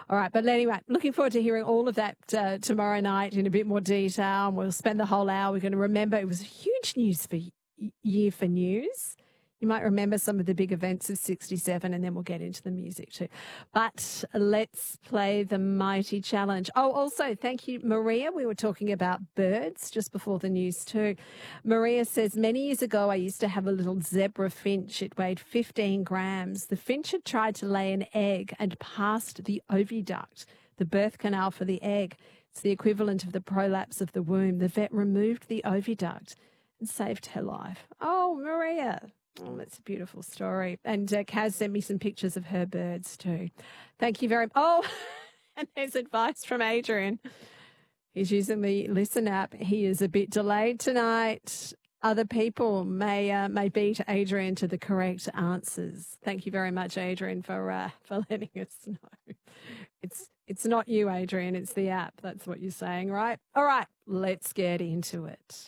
All right. But anyway, looking forward to hearing all of that tomorrow night in a bit more detail. And we'll spend the whole hour. We're going to remember it was a huge year for news. You might remember some of the big events of 67, and then we'll get into the music too. But let's play the Mighty Challenge. Oh, also, thank you, Maria. We were talking about birds just before the news too. Maria says, many years ago, I used to have a little zebra finch. It weighed 15 grams. The finch had tried to lay an egg and passed the oviduct, the birth canal for the egg. It's the equivalent of the prolapse of the womb. The vet removed the oviduct and saved her life. Oh, Maria. Oh, that's a beautiful story. And Kaz sent me some pictures of her birds too. Thank you very much. Oh, and there's advice from Adrian. He's using the Listen app. He is a bit delayed tonight. Other people may beat Adrian to the correct answers. Thank you very much, Adrian, for letting us know. It's not you, Adrian. It's the app. That's what you're saying, right? All right, let's get into it.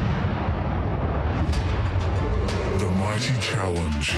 The Mighty Challenge.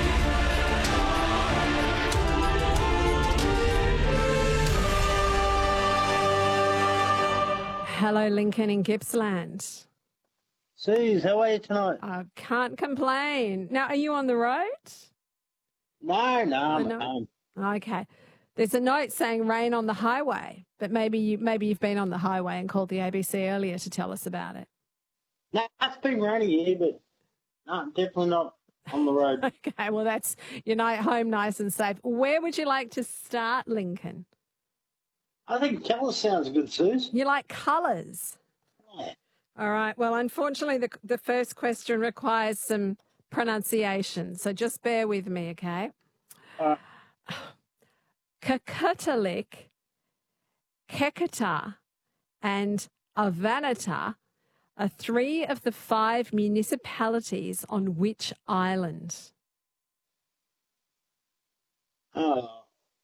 Hello, Lincoln in Gippsland. Suze, how are you tonight? I can't complain. Now, are you on the road? No, I'm no? at home. Okay. There's a note saying rain on the highway, but maybe you've been on the highway and called the ABC earlier to tell us about it. No, it's been raining here, but no, definitely not on the road. Okay, well, that's you're home nice and safe. Where would you like to start, Lincoln? I think colour sounds good, Suze. You like colours? Yeah. All right. Well, unfortunately, the first question requires some pronunciation, so just bear with me, okay? Kakutalik, Kekata, and Avanata are 3 of the 5 municipalities on which island? Oh.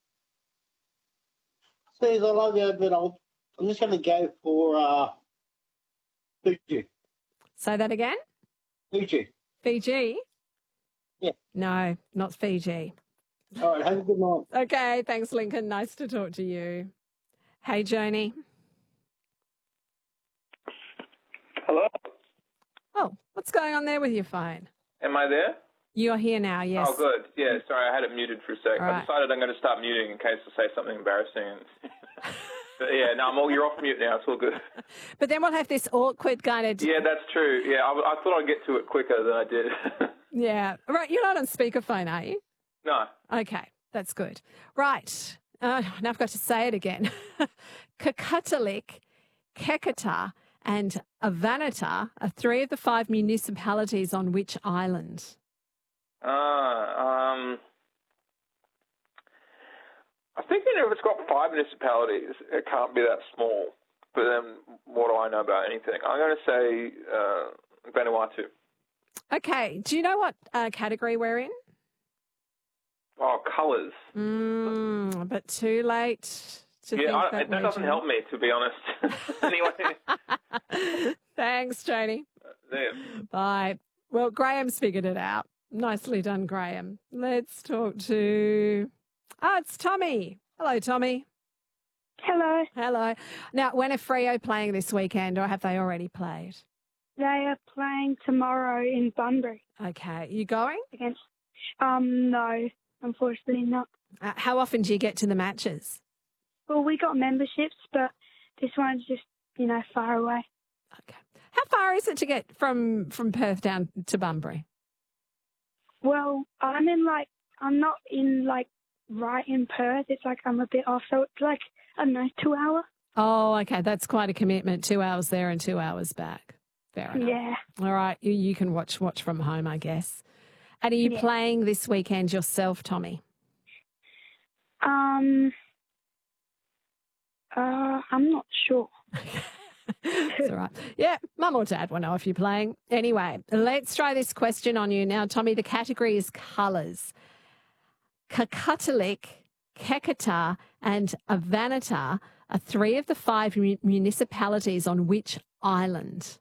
Suze, I love you, but I'm just going to go for Fiji. Say that again? Fiji. Fiji? Yeah. No, not Fiji. All right, have a good night. Okay, thanks, Lincoln. Nice to talk to you. Hey, Joni. Hello? Oh, what's going on there with your phone? Am I there? You're here now, yes. Oh, good. Yeah, sorry, I had it muted for a sec. All right. I decided I'm going to start muting in case I say something embarrassing. But yeah, no, you're off mute now. It's all good. But then we'll have this awkward kind of... Yeah, that's true. Yeah, I thought I'd get to it quicker than I did. Yeah. Right, you're not on speakerphone, are you? No. Okay, that's good. Right. Now I've got to say it again. Kakutalik, Kekata, and Avanata are 3 of the 5 municipalities on which island? I think if it's got 5 municipalities, it can't be that small. But then what do I know about anything? I'm going to say Vanuatu. Okay. Do you know what category we're in? Oh, colours. But too late to think that that doesn't help me, to be honest. Anyway. Thanks, Joni. Yeah. Bye. Well, Graham's figured it out. Nicely done, Graham. Let's talk to... it's Tommy. Hello, Tommy. Hello. Hello. Now, when are Freo playing this weekend, or have they already played? They are playing tomorrow in Bunbury. Okay. You going? Against... no, unfortunately not. How often do you get to the matches? Well, we got memberships, but this one's just, far away. Okay. How far is it to get from Perth down to Bunbury? Well, I'm not in, right in Perth. It's I'm a bit off, so it's I don't know, 2 hours. Oh, okay. That's quite a commitment. 2 hours there and 2 hours back. Fair enough. Yeah. All right. You can watch from home, I guess. And are you playing this weekend yourself, Tommy? I'm not sure. That's all right. Yeah, Mum or Dad will know if you're playing. Anyway, let's try this question on you now, Tommy. The category is colours. Kakutalik, Kekata, and Avanata are 3 of the 5 municipalities on which island?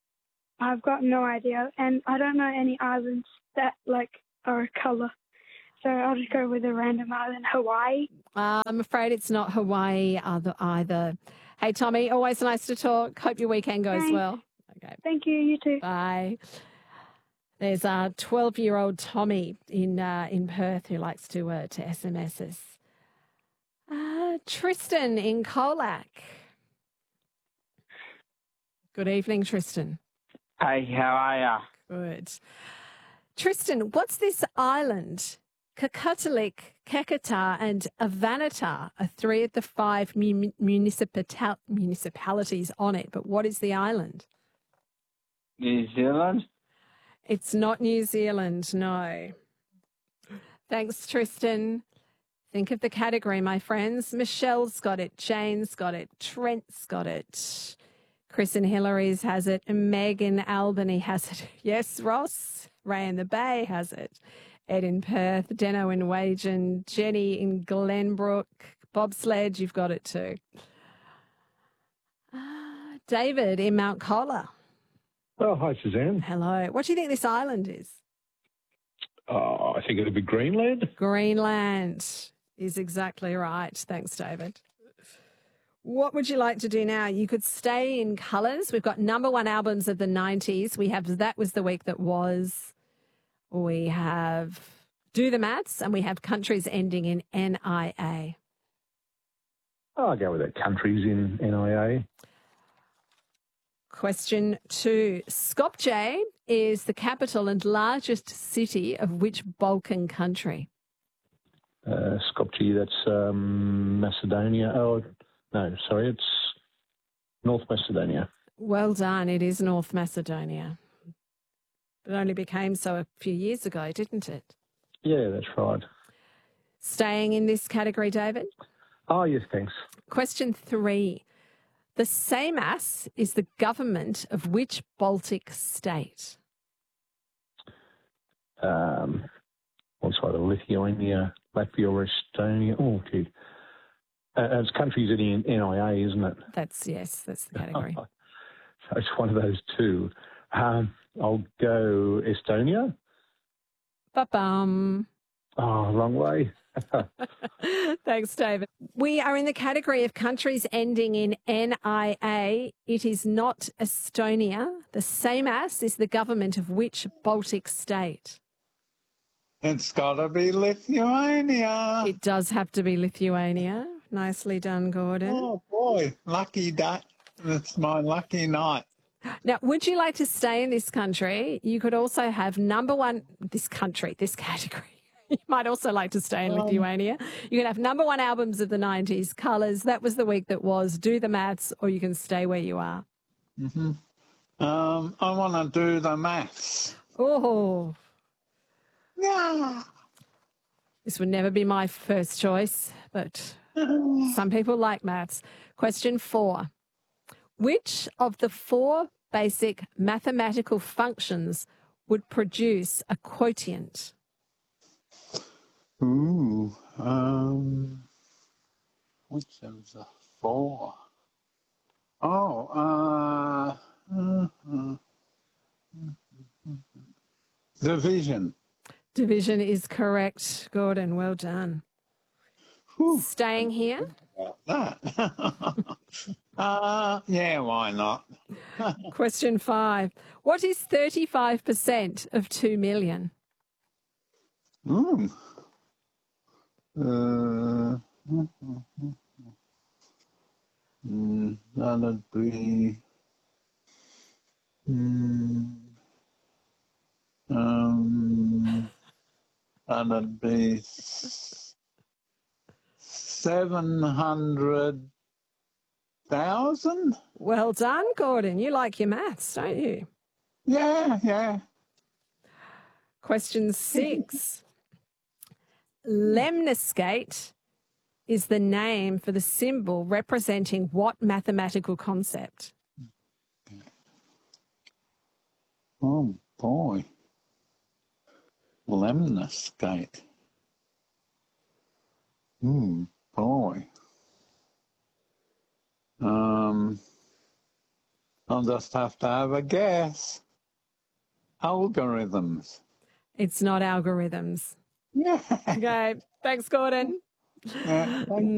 I've got no idea, and I don't know any islands that are a colour. So I'll just go with a random island, Hawaii. I'm afraid it's not Hawaii either. Hey, Tommy, always nice to talk. Hope your weekend goes Thanks. well. Okay, Thank you. You too. bye. There's a 12-year-old Tommy in Perth who likes to SMS us. Tristan in Colac. Good evening, Tristan. Hey, how are ya? Good. Tristan, what's this island? Kakutalik, Kekatar and Avanatar are three of the five municipalities on it. But what is the island? New Zealand? It's not New Zealand, no. Thanks, Tristan. Think of the category, my friends. Michelle's got it. Jane's got it. Trent's got it. Chris and Hillary's has it. And Meg in Albany has it. Yes, Ross. Ray in the Bay has it. Ed in Perth. Deno in Wagen. Jenny in Glenbrook. Bobsled, you've got it too. David in Mount Colah. Oh, hi, Suzanne. Hello. What do you think this island is? I think it'll be Greenland. Greenland is exactly right. Thanks, David. What would you like to do now? You could stay in colours. We've got number one albums of the 90s. We have That Was the Week That Was. We have Do the Maths, and we have countries ending in NIA. I'll go with that. Countries in NIA. Question 2. Skopje is the capital and largest city of which Balkan country? Skopje, that's Macedonia. Oh, no, sorry, it's North Macedonia. Well done. It is North Macedonia. It only became so a few years ago, didn't it? Yeah, that's right. Staying in this category, David? Oh, yes, thanks. Question 3. The Seimas is the government of which Baltic state? What's either Lithuania, Latvia, or Estonia? Oh, gee. It's countries in NIA, isn't it? That's the category. So it's one of those two. I'll go Estonia. Ba-bum. Oh, wrong way. Thanks, David. We are in the category of countries ending in NIA. It is not Estonia. The Seimas is the government of which Baltic state? It's got to be Lithuania. It does have to be Lithuania. Nicely done, Gordon. Oh, boy. Lucky day. That's my lucky night. Now, would you like to stay in this country? You could also have number one, this category. You might also like to stay in Lithuania. You can have number one albums of the 90s, Colours, That Was the Week That Was, Do the Maths, or you can stay where you are. Mm-hmm. I want to do the maths. Oh. Yeah. This would never be my first choice, but some people like maths. Question 4. Which of the 4 basic mathematical functions would produce a quotient? Ooh. Which of the 4? Oh, division. Division is correct, Gordon. Well done. Whew. Staying here? That. Yeah, why not? Question 5. What is 35% of 2 million? That'd be that'd be 700,000. Well done, Gordon. You like your maths, don't you? Yeah. Question 6. Lemniscate is the name for the symbol representing what mathematical concept? Oh, boy. Lemniscate. Boy. I'll just have to have a guess. Algorithms. It's not algorithms. Yeah. Okay. Thanks, Gordon. Yeah. Thank